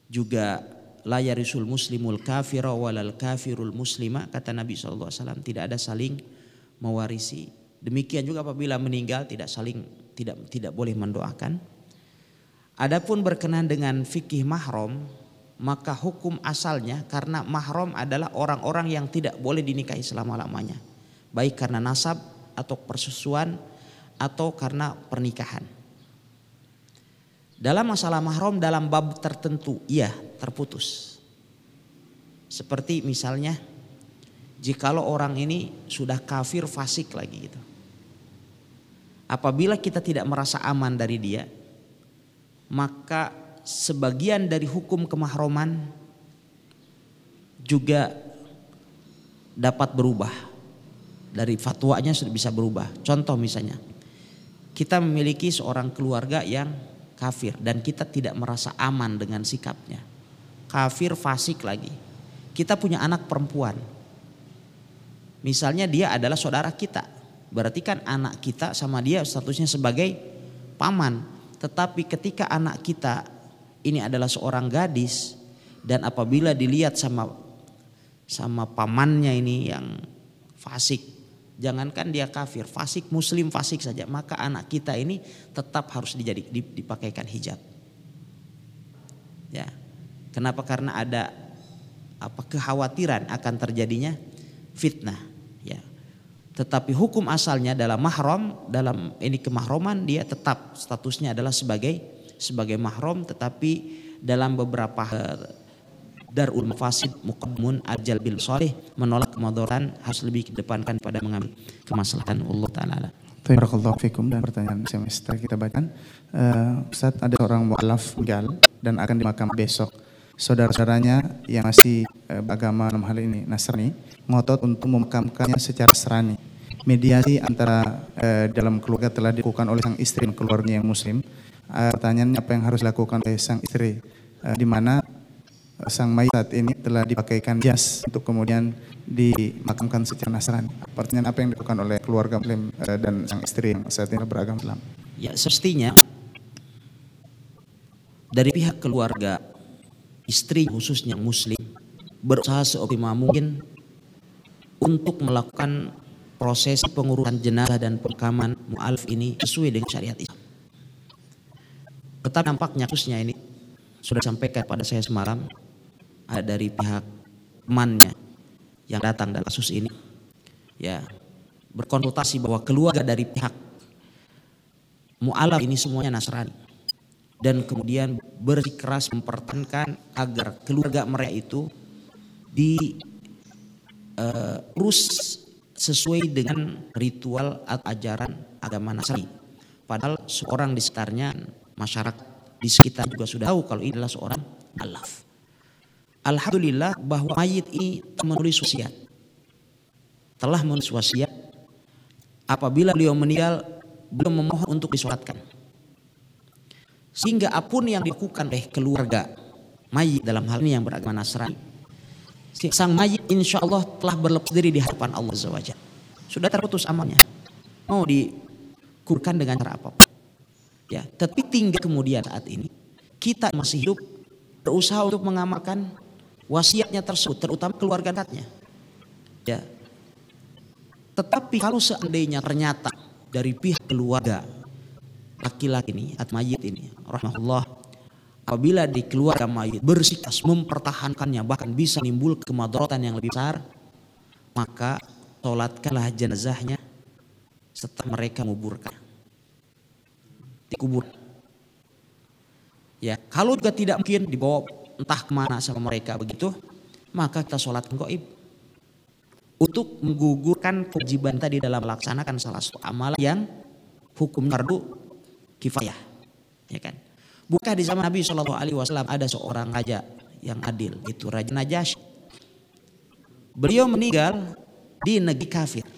Juga la yarisul muslimul kafira walal kafirul muslima, kata Nabi SAW, tidak ada saling mewarisi. Demikian juga apabila meninggal tidak boleh mendoakan. Adapun berkenaan dengan fikih mahram, maka hukum asalnya karena mahram adalah orang-orang yang tidak boleh dinikahi selama-lamanya, baik karena nasab atau persusuan atau karena pernikahan. Dalam masalah mahram dalam bab tertentu iya terputus. Seperti misalnya jikalau orang ini sudah kafir fasik lagi gitu. Apabila kita tidak merasa aman dari dia, maka sebagian dari hukum kemahroman juga dapat berubah. Dari fatwanya sudah bisa berubah. Contoh misalnya, kita memiliki seorang keluarga yang kafir dan kita tidak merasa aman dengan sikapnya. Kafir fasik lagi. Kita punya anak perempuan. Misalnya dia adalah saudara kita. Berarti kan anak kita sama dia statusnya sebagai paman. Tetapi ketika anak kita ini adalah seorang gadis dan apabila dilihat sama pamannya ini yang fasik, jangankan dia kafir, fasik muslim fasik saja, maka anak kita ini tetap harus dipakaikan hijab. Ya. Kenapa? Karena ada kekhawatiran akan terjadinya fitnah, ya. Tetapi hukum asalnya dalam mahram, dalam ini kemahroman dia tetap statusnya adalah sebagai mahram, tetapi dalam beberapa darul mafasid muqaddamun ajal bil shalih, menolak kemadharan harus lebih kedepankan pada mengambil kemaslahatan Allah taala. Barakallahu fikum. Dan pertanyaan semester kita bacakan, Ustaz, ada seorang mu'alaf meninggal dan akan dimakam besok. Saudara-saudaranya yang masih beragama dalam hal ini Nasrani ngotot untuk memakamkannya secara Nasrani. Mediasi antara dalam keluarga telah dilakukan oleh sang istri dan keluarganya yang muslim. Pertanyaannya, apa yang harus dilakukan oleh sang istri, di mana sang mayit saat ini telah dipakaikan jas untuk kemudian dimakamkan secara Nasrani. Pertanyaan, apa yang dilakukan oleh keluarga muslim dan sang istri yang saat ini beragama Islam? Ya, semestinya dari pihak keluarga istri khususnya muslim berusaha seoptimal mungkin untuk melakukan proses pengurusan jenazah dan pemakaman mu'alaf ini sesuai dengan syariat Islam. Tetapi nampaknya khususnya ini sudah disampaikan pada saya semalam, ada dari pihak temannya yang datang dalam kasus ini, ya, berkonsultasi bahwa keluarga dari pihak mu'alaf ini semuanya Nasrani, dan kemudian bersikeras mempertahankan agar keluarga mereka itu diurus sesuai dengan ritual atau ajaran agama Nasrani. Padahal seorang di sekitarnya, masyarakat di sekitar juga sudah tahu kalau ini adalah seorang mu'alaf. Alhamdulillah bahwa mayit ini telah menulis wasiat. Apabila beliau meninggal, beliau memohon untuk disolatkan. Sehingga apapun yang dilakukan oleh keluarga mayit dalam hal ini yang beragama Nasrani, sang mayit insya Allah telah berlepas diri di hadapan Allah Azza wa Jalla. Sudah terputus amalnya. Mau dikurkan dengan cara apa? Ya, tapi tinggal kemudian saat ini kita masih hidup berusaha untuk mengamalkan wasiatnya tersebut, terutama keluarga dekatnya. Ya. Tetapi kalau seandainya ternyata dari pihak keluarga laki-laki ini atau mayit ini, rahmatullah, apabila di keluarga mayit bersikeras mempertahankannya bahkan bisa menimbul kemadaratan yang lebih besar, maka sholatkanlah jenazahnya setelah mereka menguburkan. Dikubur. Ya, kalau juga tidak mungkin dibawa entah kemana sama mereka begitu, maka kita sholatkan gaib untuk menggugurkan kewajiban tadi dalam melaksanakan salah satu amalan yang hukum fardu kifayah, ya kan? Bukan di zaman Nabi SAW ada seorang raja yang adil, itu Raja Najasyi. Beliau meninggal di negeri kafir.